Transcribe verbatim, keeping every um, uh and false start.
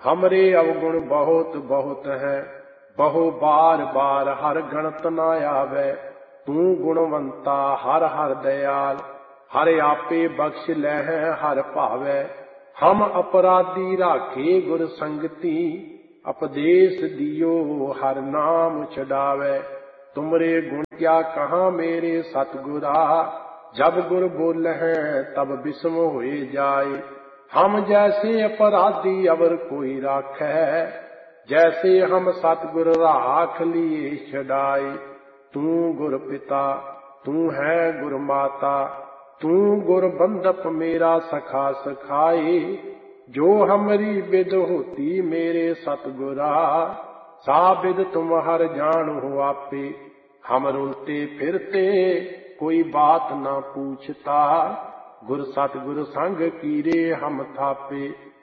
हमरे अवगुण बहुत बहुत है, बहु बार बार हर गणत न आवे। तू गुणवंता हर हर दयाल, हर आपे बख्श लह हर भावै। हम अपराधी राखे गुर संगति, उपदेश दियो हर नाम छडावे। तुमरे गुण क्या कहाँ मेरे सतगुरा, जब गुर बोल है तब बिस्म होए जाए। हम जैसे अपराधी अवर कोई राखै, जैसे हम सतगुर राख लिए छडाए। तू गुर पिता तू है गुर माता, तू गुर बंधप मेरा सखा सखाए। जो हमरी विद होती मेरे सतगुरा, सा विद तुम हर जानो आपे। हम रुलते फिरते कोई बात न पूछता, गुर सतगुर संग कीरे हम थापे।